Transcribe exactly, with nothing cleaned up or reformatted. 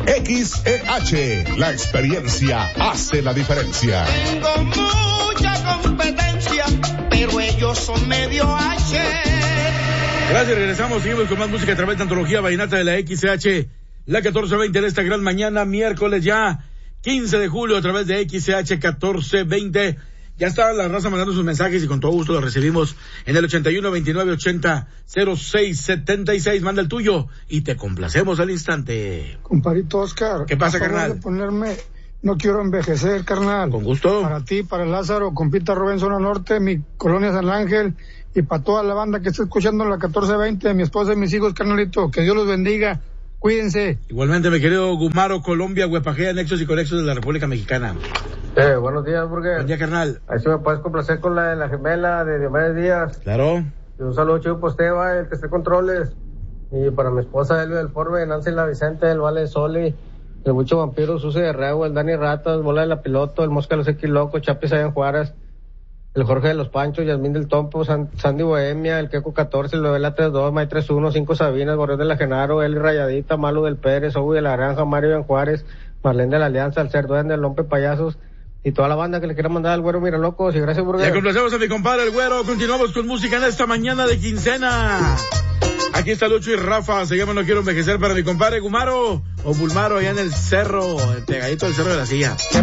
X E H, la experiencia hace la diferencia. Tengo mucha competencia, pero ellos son medio H. Gracias, regresamos, seguimos con más música a través de Antología Vallenata de la X E H, la catorce veinte de esta gran mañana, miércoles ya, quince de julio, a través de X E H catorce veinte. Ya está la raza mandando sus mensajes y con todo gusto los recibimos en el ochenta y uno veintinueve ochenta cero seis setenta y seis. Manda el tuyo y te complacemos al instante. Compadrito Oscar. ¿Qué pasa, carnal? De ponerme, no quiero envejecer, carnal. Con gusto. Para ti, para Lázaro, compita Rubén Zona Norte, mi colonia San Ángel, y para toda la banda que está escuchando la catorce veinte, mi esposa y mis hijos, carnalito. Que Dios los bendiga. Cuídense. Igualmente, mi querido Gumaro, Colombia, Huepajea, Nexos y Conexos de la República Mexicana. Eh, buenos días, Burger. Buen día, carnal. Ahí sí me puedes complacer con la de la gemela de Diomedes Díaz. Claro. Y un saludo chido para usted, va, el que esté controles. Y para mi esposa, Elvia del Forbe, Nancy La Vicente, el Vale Soli, el Mucho Vampiro, Susi de Rego, el Dani Ratas, Bola de la Piloto, el Mosca de los X Loco, Chapis allá en Juárez, el Jorge de los Panchos, Yasmín del Tompo, San, Sandy Bohemia, el Queco catorce, el Novela treinta y dos, May treinta y uno, cinco Sabinas, Gorrión de la Genaro, Eli Rayadita, Malo del Pérez, Ogu de la Granja, Mario en Juárez, Marlene de la Alianza, el Cer Duende, el Lompe Payasos, y toda la banda que le quiera mandar al Güero Miralocos. Y gracias, Burger. Le complacemos a mi compadre el Güero. Continuamos con música en esta mañana de quincena. Aquí está Lucho y Rafa, se llama No Quiero Envejecer para mi compadre Gumaro o Bulmaro allá en el cerro, el pegadito del Cerro de la Silla.